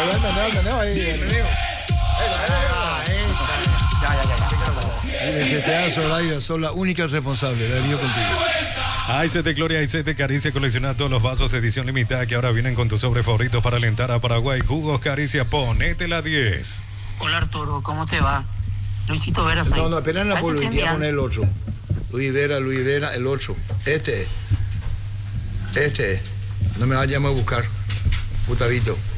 meneo ahí. Que sea Soraya, son la única responsable, Darío contigo. Aicete Gloria, Aicete Caricia, colecciona todos los vasos de edición limitada que ahora vienen con tus sobres favoritos para alentar a Paraguay. Jugos Caricia, ponete la 10. Hola Arturo, ¿cómo te va? Luisito Vera soy. No, apenas en la publicidad pone el 8. Luis Vera, el 8. Este. No me vayamos a buscar, putavito.